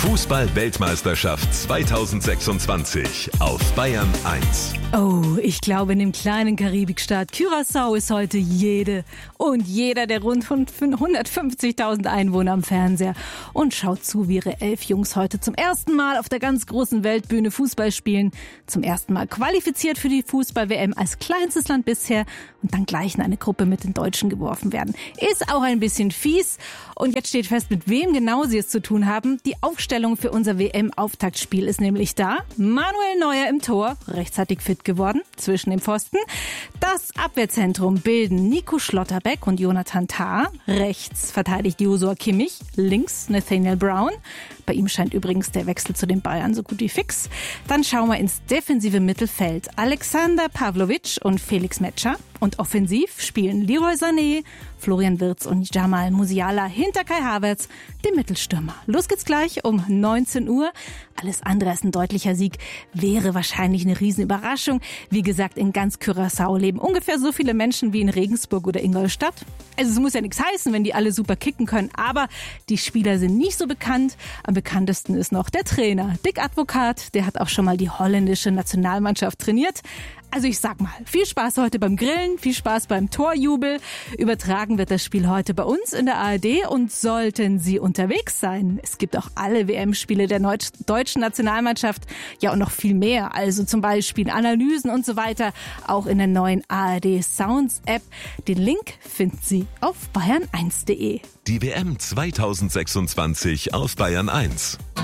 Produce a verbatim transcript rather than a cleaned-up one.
Fußball-Weltmeisterschaft zweitausendsechsundzwanzig auf Bayern eins. Oh, ich glaube, in dem kleinen Karibikstaat Curaçao ist heute jede und jeder der rund hundertfünfzigtausend Einwohner am Fernseher und schaut zu, wie ihre elf Jungs heute zum ersten Mal auf der ganz großen Weltbühne Fußball spielen, zum ersten Mal qualifiziert für die Fußball-W M als kleinstes Land bisher und dann gleich in eine Gruppe mit den Deutschen geworfen werden. Ist auch ein bisschen fies und jetzt steht fest, mit wem genau sie es zu tun haben. Die Aufstellung für unser W M-Auftaktspiel ist nämlich da. Manuel Neuer im Tor, rechtzeitig fit geworden, zwischen dem Pfosten. Das Abwehrzentrum bilden Nico Schlotterbeck und Jonathan Tah. Rechts verteidigt Joshua Kimmich, links Nathaniel Brown. Bei ihm scheint übrigens der Wechsel zu den Bayern so gut wie fix. Dann schauen wir ins defensive Mittelfeld. Alexander Pavlovic und Felix Metscher. Und offensiv spielen Leroy Sané, Florian Wirtz und Jamal Musiala hinter Kai Havertz, dem Mittelstürmer. Los geht's gleich um neunzehn Uhr. Alles andere als ein deutlicher Sieg wäre wahrscheinlich eine Riesenüberraschung. Wie gesagt, in ganz Curaçao leben ungefähr so viele Menschen wie in Regensburg oder Ingolstadt. Also es muss ja nichts heißen, wenn die alle super kicken können, aber die Spieler sind nicht so bekannt. Am bekanntesten ist noch der Trainer, Dick Advocaat. Der hat auch schon mal die holländische Nationalmannschaft trainiert. Also ich sag mal, viel Spaß heute beim Grillen, viel Spaß beim Torjubel. Übertragen wird das Spiel heute bei uns in der A R D und sollten Sie unterwegs sein. Es gibt auch alle W M-Spiele der deutschen Nationalmannschaft, ja und noch viel mehr. Also zum Beispiel Analysen und so weiter, auch in der neuen A R D Sounds App. Den Link finden Sie auf bayern eins punkt de. Die W M zweitausendsechsundzwanzig auf Bayern eins.